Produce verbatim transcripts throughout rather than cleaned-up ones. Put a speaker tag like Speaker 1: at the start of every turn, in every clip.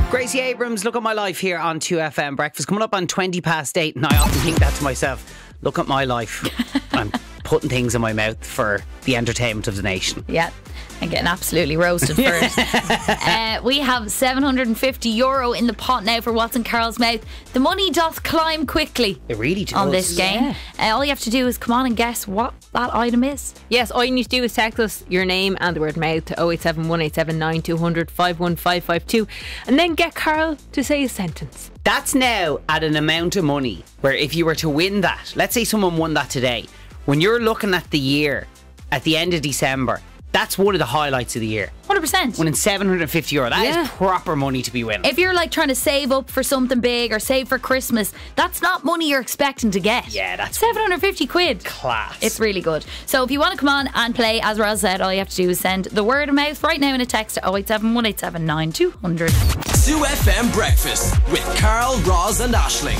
Speaker 1: Gracie Abrams, Look at My Life here on two F M Breakfast. Coming up on twenty past eight, and I often think that to myself. Look at my life. I'm putting things in my mouth for the entertainment of the nation.
Speaker 2: Yeah, and getting absolutely roasted for it. uh, we have seven hundred fifty euro in the pot now for What's in Carol's Mouth. The money doth climb quickly.
Speaker 1: It really does.
Speaker 2: On this game.
Speaker 3: Yeah.
Speaker 2: Uh, all you have to do is come on and guess what that item is.
Speaker 3: Yes, all you need to do is text us your name and the word mouth to oh eight seven, one eight seven, nine two zero zero, five one five five two and then get Carol to say a sentence.
Speaker 1: That's now at an amount of money where if you were to win that, let's say someone won that today, when you're looking at the year at the end of December, that's one of the highlights of the year.
Speaker 2: one hundred percent.
Speaker 1: Winning seven hundred fifty euro, that
Speaker 3: Yeah.
Speaker 1: is proper money to be winning.
Speaker 2: If you're like trying to save up for something big or save for Christmas, that's not money you're expecting to get.
Speaker 1: Yeah, that's
Speaker 2: seven hundred fifty quid.
Speaker 1: class.
Speaker 2: It's really good. So if you want to come on and play, as Roz said, all you have to do is send the word of mouth right now in a text to oh eight seven, one eight seven, nine two zero zero.
Speaker 4: two F M Breakfast with Carl, Roz and Aisling.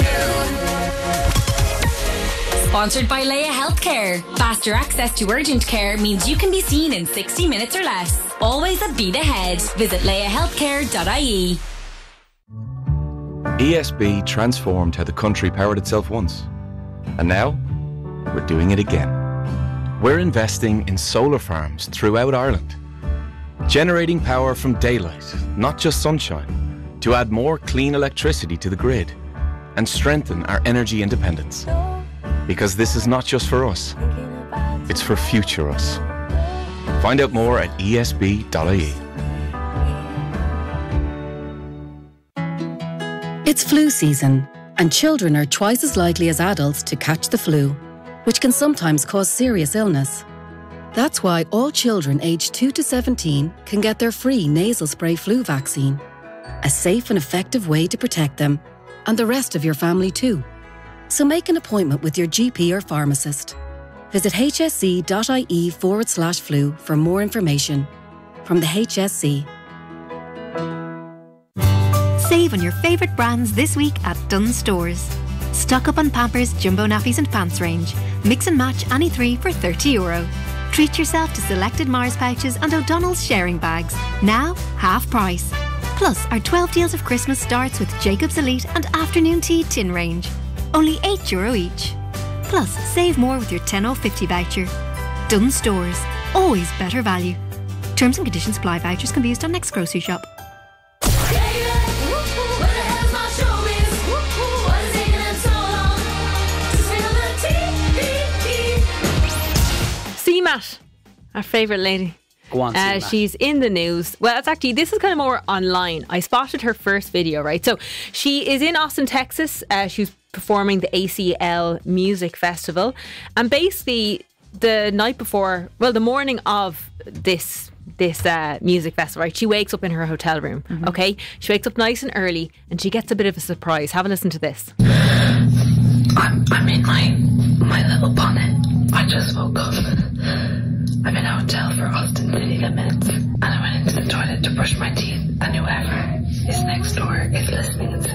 Speaker 5: Sponsored by Leia Healthcare. Faster access to urgent care means you can be seen in sixty minutes or less. Always a beat ahead. Visit leia healthcare dot I E.
Speaker 6: E S B transformed how the country powered itself once. And now, we're doing it again. We're investing in solar farms throughout Ireland, generating power from daylight, not just sunshine, to add more clean electricity to the grid and strengthen our energy independence. Because this is not just for us, it's for future us. Find out more at E S B dot I E.
Speaker 7: It's flu season, and children are twice as likely as adults to catch the flu, which can sometimes cause serious illness. That's why all children aged two to seventeen can get their free nasal spray flu vaccine, a safe and effective way to protect them, and the rest of your family too. So make an appointment with your G P or pharmacist. Visit hsc.ie forward slash flu for more information. From the H S C.
Speaker 8: Save on your favourite brands this week at Dunnes Stores. Stock up on Pampers, Jumbo Nappies and Pants range. Mix and match any three for thirty euro. Treat yourself to selected Mars pouches and O'Donnell's sharing bags. Now, half price. Plus, our twelve deals of Christmas starts with Jacob's Elite and Afternoon Tea tin range. Only eight euro each. Plus, save more with your ten oh fifty voucher. Dunnes Stores. Always better value. Terms and conditions apply. Vouchers can be used on next grocery shop.
Speaker 3: C-Mat, our favourite lady.
Speaker 1: Go on,
Speaker 3: Uh,
Speaker 1: C-Mat.
Speaker 3: she's in the news. Well, it's actually, this is kind of more online. I spotted her first video, right? So she is in Austin, Texas. Uh, she was performing the A C L Music Festival. And basically, the night before, well, the morning of this this uh, music festival, right? She wakes up in her hotel room,
Speaker 2: Mm-hmm.
Speaker 3: okay? She wakes up nice and early and she gets a bit of a surprise. Have a listen to this.
Speaker 9: I'm, I'm in my, my little bonnet. I just woke up. I'm in a hotel for Austin City Limits, and I went into the toilet to brush my teeth, and whoever is next door is listening